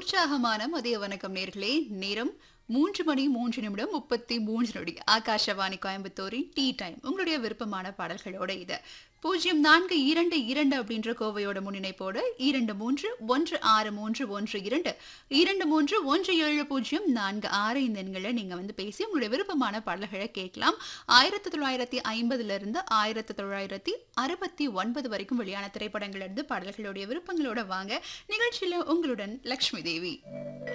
உற்சாகமான மதிய வணக்கம் நேர்களே. நேரம் 3 மணி 3 நிமிடம் 33 நொடி. Akashvani கோயம்புத்தூரின் tea time. உங்களுடைய விருப்பமான பாடல்களோட இது 0422 அப்படின்ற கோவையோட முன்னிணைப்போடு 23163112 231704 இந்த எண்களை நீங்க வந்து பேசி உங்களுடைய விருப்பமான பாடல்களை கேட்கலாம். 1950 இருந்து 1969 வரைக்கும் வெளியான திரைப்படங்கள்ல இருந்து பாடல்களுடைய விருப்பங்களோட வாங்க. நிகழ்ச்சியில உங்களுடன் லட்சுமி தேவி.